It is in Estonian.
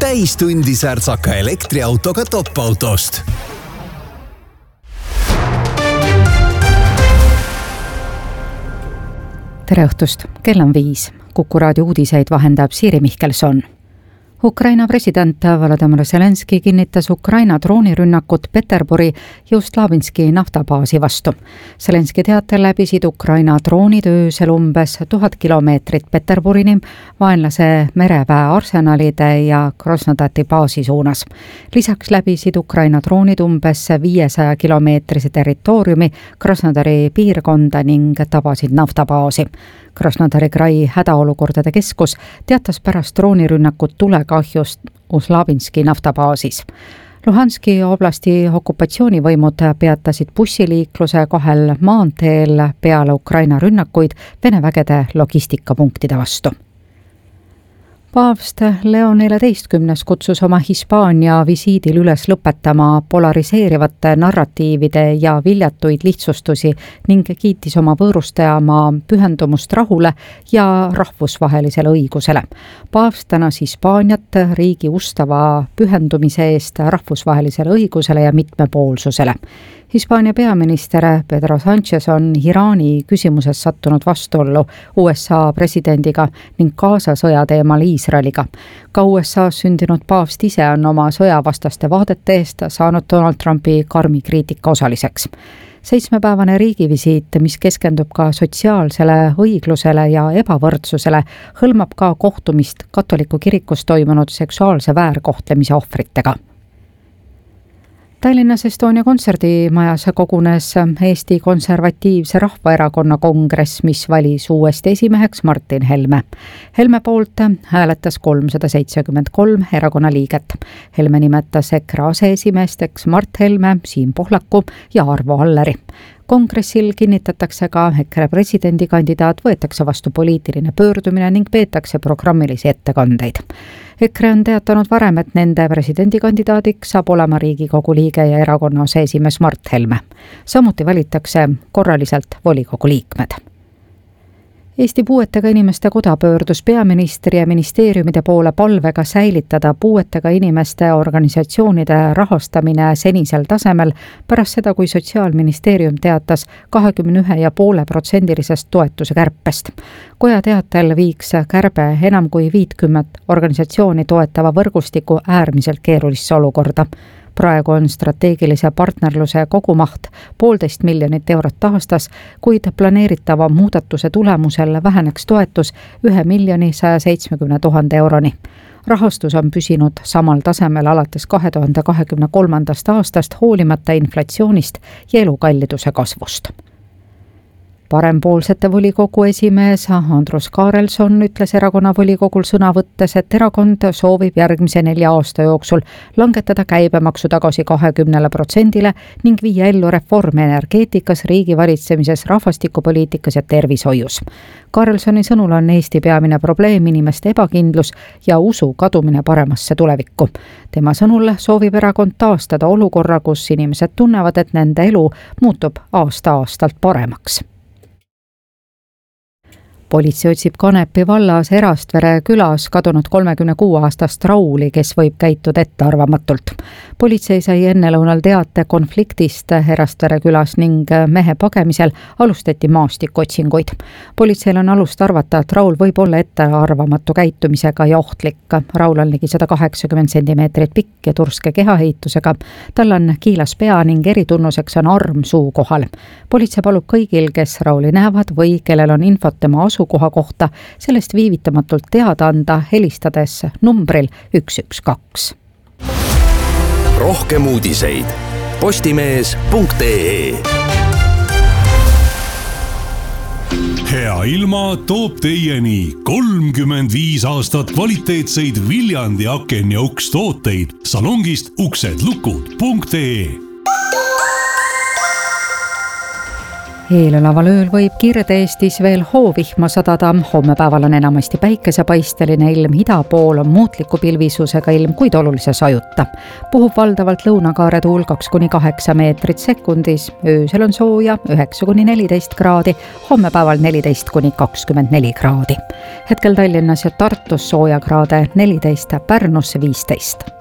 täistundi särtsaka elektriautoga top-autost. Tere õhtust, kell on 5. Kuku raadio uudiseid vahendab Siiri Mihkelson. Ukraina president Volodymyr Zelenski kinnitas Ukraina droonirünnakut Peterburi ja Ust-Labinski naftabaasi vastu. Zelenski teatel läbisid Ukraina droonid öösel umbes 1000 kilomeetrit Peterburini vaenlase mereväe arsenalide ja Krasnodati baasi suunas. Lisaks läbisid Ukraina droonid umbes 500 kilomeetrise territooriumi Krasnodari piirkonda ning tabasid naftabaasi. Krasnodari Krai hädaolukordade keskus teatas pärast droonirünnakut tulekahjust Ust-Labinski naftabaasis. Luhanski oblasti okupatsioonivõimud peatasid bussiliikluse 2 maanteel peale Ukraina rünnakuid Vene vägede logistikapunktide vastu. Paavst Leo XIV kutsus oma Hispaania visiidil üles lõpetama polariseerivate narratiivide ja viljatuid lihtsustusi ning kiitis oma võõrustajama pühendumust rahule ja rahvusvahelisele õigusele. Paavst tänas Hispaaniat riigi ustava pühendumise eest rahvusvahelisele õigusele ja mitmepoolsusele. Hispaania peaminister Pedro Sánchez on Iraani küsimuses sattunud vastuollu USA presidendiga ning Gaza sõja teemal Iisraeliga. Ka USA-s sündinud paavst ise on oma sõjavastaste vaadete eest saanud Donald Trumpi karmi kriitika osaliseks. 7-päevane riigivisiit, mis keskendub ka sotsiaalsele õiglusele ja ebavõrdsusele, hõlmab ka kohtumist katoliku kirikus toimunud seksuaalse väärkohtlemise ohvritega. Tallinnas Estonia kontserdimajas kogunes Eesti Konservatiivse Rahvaerakonna kongress, mis valis uuesti esimeheks Martin Helme. Helme poolt hääletas 373 erakonna liiget. Helme nimetas EKRE aseesimeesteks Mart Helme, Siim Pohlaku ja Arvo Alleri. Kongressil kinnitatakse ka EKRE presidendikandidaat, võetakse vastu poliitiline pöördumine ning peetakse programmilisi ettekandeid. EKRE on teatanud varem, et nende presidendikandidaadiks saab olema Riigikogu liige ja erakonna aseesimees Mart Helme. Samuti valitakse korraliselt volikogu liikmed. Eesti Puuetega Inimeste Koda pöördus peaministri ja ministeeriumide poole palvega säilitada puuetega inimeste organisatsioonide rahastamine senisel tasemel pärast seda, kui Sotsiaalministeerium teatas 21,5% toetuse kärpest. Koja teatel viiks kärbe enam kui 50 organisatsiooni toetava võrgustiku äärmiselt keerulisse olukorda. Praegu on strateegilise partnerluse kogumaht 1,5 miljonit eurot aastas, kuid planeeritava muudatuse tulemusel väheneks toetus 1 170 000 euroni. Rahastus on püsinud samal tasemel alates 2023. aastast hoolimata inflatsioonist ja elukalliduse kasvust. Parempoolsete volikogu esimees Andrus Kaarelson ütles erakonna volikogul sõna võttes, et erakond soovib järgmise 4 aasta jooksul langetada käibemaksu tagasi 20% ning viia ellu reforme energeetikas, riigivalitsemises, rahvastikupoliitikas ja tervishoius. Kaarelsoni sõnul on Eesti peamine probleem inimeste ebakindlus ja usu kadumine paremasse tulevikku. Tema sõnul soovib erakond taastada olukorra, kus inimesed tunnevad, et nende elu muutub aasta-aastalt paremaks. Politsei otsib Kanepi vallas Erastvere külas kadunud 36-aastast Rauli, kes võib käituda ettearvamatult. Politsei sai ennelõunal teate konfliktist Erastvere külas ning mehe pagemisel alustati maastikotsinguid. Politseil on alust arvata, et Raul võib olla ettearvamatu käitumisega ja ohtlik. Raul on ligi 180 cm pikk ja turske kehaehitusega. Tal on kiilas pea ning eritunnuseks on arm suu kohal. Politsei palub kõigil, kes Rauli näevad või kellel on infot tema asukoha kohta, sellest viivitamatult teada anda helistades numbril 112. Rohkem uudiseid postimees.ee. Hea ilma toob teieni 35 aastat kvaliteetseid Viljandi aken ja uks tooteid salongist uksedlukud.ee. Eeloleval ööl võib Kirde-Eestis veel hoovihma sadada, hommepäeval on enamasti päikesepaisteline ilm, ida pool on muutliku pilvisusega ilm, kuid olulise sajuta. Puhub valdavalt lõunakaare tuul 2–8 meetrit sekundis, öösel on sooja 9–14 kraadi, hommepäeval 14–24 kraadi. Hetkel Tallinnas ja Tartus sooja kraade 14, Pärnusse 15.